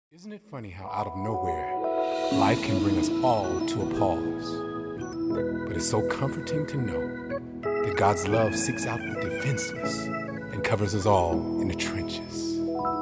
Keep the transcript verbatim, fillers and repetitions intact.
Isn't it funny how out of nowhere, life can bring us all to a pause? But it's so comforting to know that God's love seeks out the defenseless and covers us all in the trenches.